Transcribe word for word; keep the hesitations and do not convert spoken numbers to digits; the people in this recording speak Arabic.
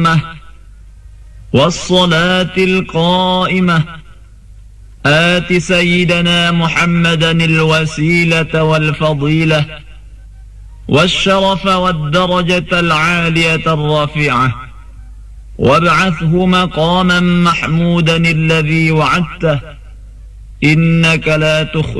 التامة والصلاة القائمة آت سيدنا محمدا الوسيلة والفضيلة والشرف والدرجة العالية الرفيعة وابعثه مقاما محمودا الذي وعدته إنك لا تخلف